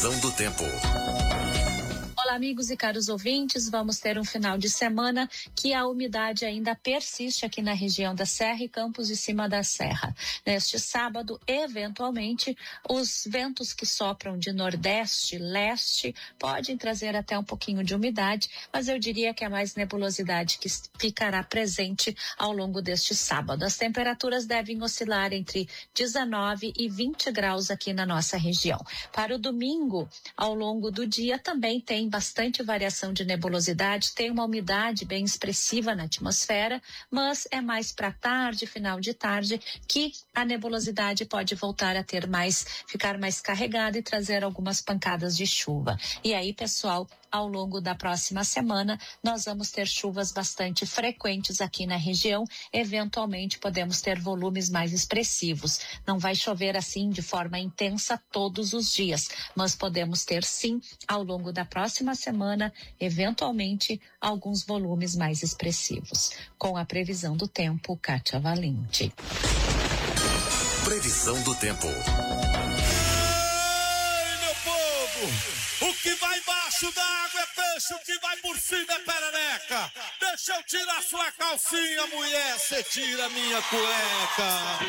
Previsão do tempo. Olá, amigos e caros ouvintes, vamos ter um final de semana que a umidade ainda persiste aqui na região da Serra e Campos de Cima da Serra. Neste sábado, eventualmente, os ventos que sopram de nordeste, leste, podem trazer até um pouquinho de umidade, mas eu diria que é mais nebulosidade que ficará presente ao longo deste sábado. As temperaturas devem oscilar entre 19 e 20 graus aqui na nossa região. Para o domingo, ao longo do dia, também tem bastante variação de nebulosidade, tem uma umidade bem expressiva na atmosfera, mas é mais para tarde, final de tarde, que a nebulosidade pode voltar a ficar mais carregada e trazer algumas pancadas de chuva. E aí, pessoal, ao longo da próxima semana, nós vamos ter chuvas bastante frequentes aqui na região, eventualmente podemos ter volumes mais expressivos. Não vai chover assim de forma intensa todos os dias, mas podemos ter sim, ao longo da próxima semana, eventualmente, alguns volumes mais expressivos. Com a previsão do tempo, Kátia Valente. Previsão do tempo. Ei, meu povo! O que vai embaixo da água é peixe, o que vai por cima é perereca. Deixa eu tirar sua calcinha, mulher, cê tira minha cueca.